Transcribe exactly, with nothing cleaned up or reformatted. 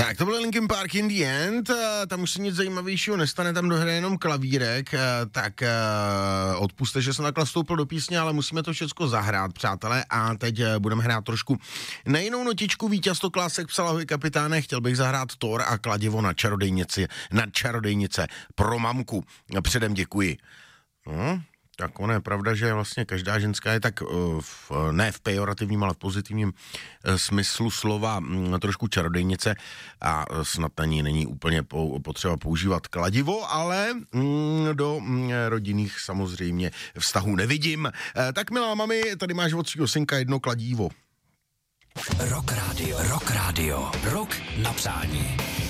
Tak to byl Linkin Park In The End, tam už se nic zajímavějšího nestane, tam dohraje jenom klavírek, tak odpuste, že jsem takhle vstoupil do písně, ale musíme to všechno zahrát, přátelé, a teď budeme hrát trošku na jinou notičku. Vítěz to Klásek psal: ahoj kapitáne, chtěl bych zahrát Thor a kladivo na čarodejnici, na čarodejnice pro mamku. Předem děkuji. No, tak ono je pravda, že vlastně každá ženská je tak v, ne v pejorativním, ale v pozitivním smyslu slova trošku čarodejnice a snad na ní není úplně potřeba používat kladivo, ale do rodinných samozřejmě vztahů nevidím. Tak milá mami, tady máš od svýho synka jedno kladivo. Rock Radio, Rock Radio, rok na přání.